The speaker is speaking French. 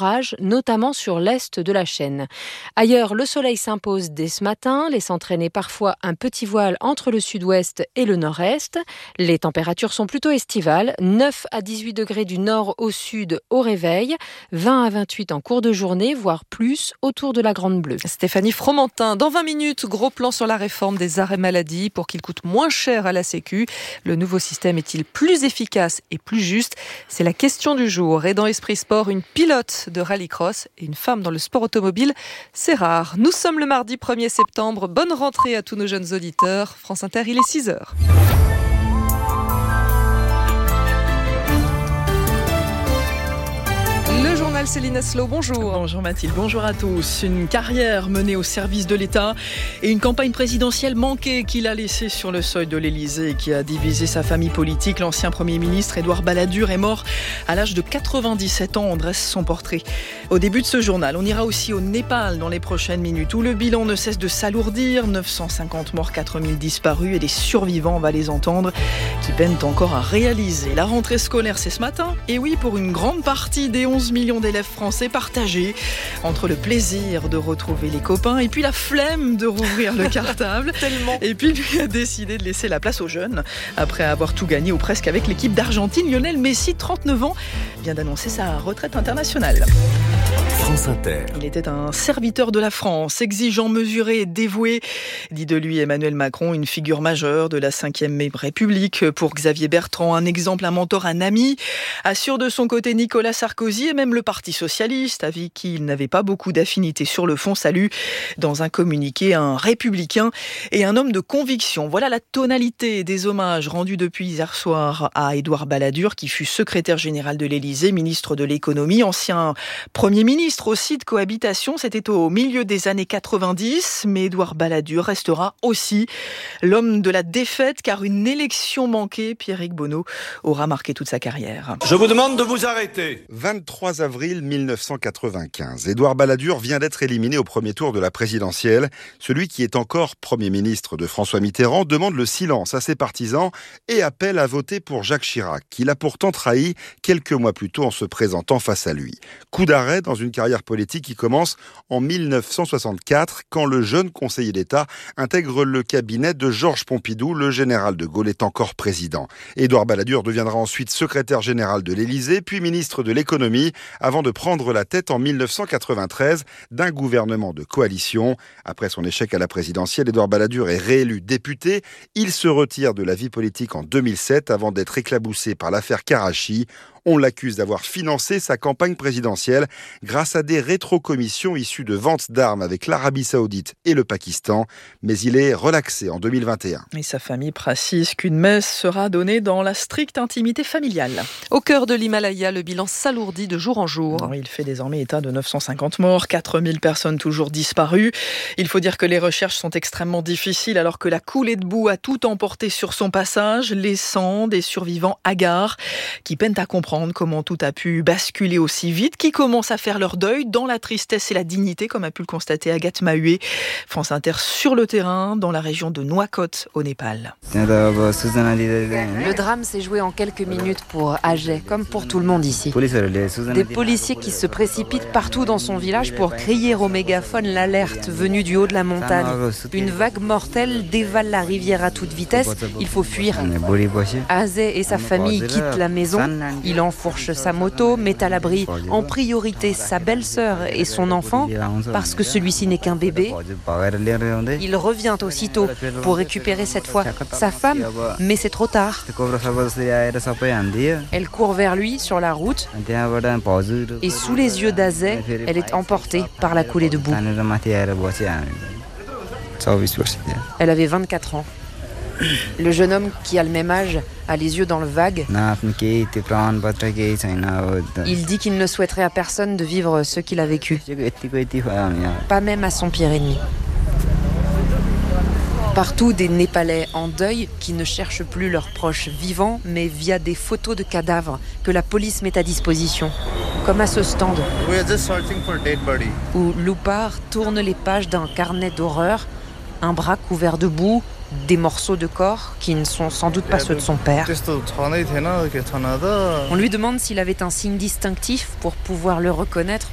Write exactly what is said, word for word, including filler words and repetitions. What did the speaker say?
orages, notamment sur l'est de la chaîne. Ailleurs, le soleil s'impose dès ce matin, laissant traîner parfois un petit voile entre le sud-ouest et le nord-est. Les températures sont plutôt estivales, neuf à dix-huit degrés du nord au sud au réveil, vingt à vingt-huit en cours de journée, voire plus autour de la Grande Bleue. Stéphanie Fromentin, dans vingt minutes, gros plan sur la réforme des arrêts maladie pour qu'il coûte moins cher à la Sécu. Le nouveau système est-il plus efficace et plus juste ? C'est la question du jour. Et dans Esprit Sport, une pilote de rallycross et une femme dans le sport automobile, c'est rare. Nous sommes le mardi premier septembre. Bonne rentrée à tous nos jeunes auditeurs. France Inter, il est six heures. Le journal Céline Aslo, bonjour. Bonjour Mathilde, bonjour à tous. Une carrière menée au service de l'État et une campagne présidentielle manquée qu'il a laissée sur le seuil de l'Élysée et qui a divisé sa famille politique. L'ancien Premier ministre Édouard Balladur est mort à l'âge de quatre-vingt-dix-sept ans. On dresse son portrait au début de ce journal. On ira aussi au Népal dans les prochaines minutes où le bilan ne cesse de s'alourdir. neuf cent cinquante morts, quatre mille disparus et des survivants, on va les entendre, qui peinent encore à réaliser. La rentrée scolaire, c'est ce matin. Et oui, pour une grande partie des onze millions d'élèves français partagés entre le plaisir de retrouver les copains et puis la flemme de rouvrir le cartable. Tellement. Et puis lui a décidé de laisser la place aux jeunes. Après avoir tout gagné ou presque avec l'équipe d'Argentine, Lionel Messi, trente-neuf ans, vient d'annoncer sa retraite internationale. France Inter. Il était un serviteur de la France, exigeant, mesuré et dévoué. Dit de lui Emmanuel Macron, une figure majeure de la cinquième République. Pour Xavier Bertrand, un exemple, un mentor, un ami. Assure de son côté Nicolas Sarkozy et même le Parti socialiste, avec qui il n'avait pas beaucoup d'affinités sur le fond, salue dans un communiqué un républicain et un homme de conviction. Voilà la tonalité des hommages rendus depuis hier soir à Édouard Balladur, qui fut secrétaire général de l'Élysée, ministre de l'économie, ancien Premier ministre aussi de cohabitation. C'était au milieu des années quatre-vingt-dix, mais Édouard Balladur restera aussi l'homme de la défaite, car une élection manquée, Pierrick Bonneau, aura marqué toute sa carrière. Je vous demande de vous arrêter. vingt-trois avril mille neuf cent quatre-vingt-quinze. Édouard Balladur vient d'être éliminé au premier tour de la présidentielle. Celui qui est encore Premier ministre de François Mitterrand demande le silence à ses partisans et appelle à voter pour Jacques Chirac, qu'il a pourtant trahi quelques mois plus tôt en se présentant face à lui. Coup d'arrêt dans une carrière politique qui commence en mille neuf cent soixante-quatre, quand le jeune conseiller d'État intègre le cabinet de Georges Pompidou. Le général de Gaulle est encore président. Édouard Balladur deviendra ensuite secrétaire général de l'Élysée, puis ministre de l'économie, avant de prendre la tête en mille neuf cent quatre-vingt-treize d'un gouvernement de coalition. Après son échec à la présidentielle, Édouard Balladur est réélu député. Il se retire de la vie politique en deux mille sept avant d'être éclaboussé par l'affaire Karachi. On l'accuse d'avoir financé sa campagne présidentielle grâce à des rétrocommissions issues de ventes d'armes avec l'Arabie Saoudite et le Pakistan. Mais il est relaxé en deux mille vingt et un. Et sa famille précise qu'une messe sera donnée dans la stricte intimité familiale. Au cœur de l'Himalaya, le bilan s'alourdit de jour en jour. Il fait désormais état de neuf cent cinquante morts, quatre mille personnes toujours disparues. Il faut dire que les recherches sont extrêmement difficiles alors que la coulée de boue a tout emporté sur son passage, laissant des survivants hagards qui peinent à comprendre comment tout a pu basculer aussi vite, qui commencent à faire leur deuil dans la tristesse et la dignité, comme a pu le constater Agathe Mahué. France Inter sur le terrain, dans la région de Nouakchott, au Népal. Le drame s'est joué en quelques minutes pour Ajay, comme pour tout le monde ici. Des policiers qui se précipitent partout dans son village pour crier au mégaphone l'alerte venue du haut de la montagne. Une vague mortelle dévale la rivière à toute vitesse, il faut fuir. Ajay et sa famille quittent la maison, il enfourche sa moto, met à l'abri en priorité sa belle-sœur et son enfant, parce que celui-ci n'est qu'un bébé. Il revient aussitôt pour récupérer cette fois sa femme, mais c'est trop tard. Elle court vers lui sur la route et sous les yeux d'Azay, elle est emportée par la coulée de boue. Elle avait vingt-quatre ans. Le jeune homme qui a le même âge a les yeux dans le vague. Il dit qu'il ne souhaiterait à personne de vivre ce qu'il a vécu. Pas même à son pire ennemi. Partout, des Népalais en deuil qui ne cherchent plus leurs proches vivants, mais via des photos de cadavres que la police met à disposition. Comme à ce stand, où Loupar tourne les pages d'un carnet d'horreur, un bras couvert de boue, des morceaux de corps qui ne sont sans doute pas ceux de son père. On lui demande s'il avait un signe distinctif pour pouvoir le reconnaître.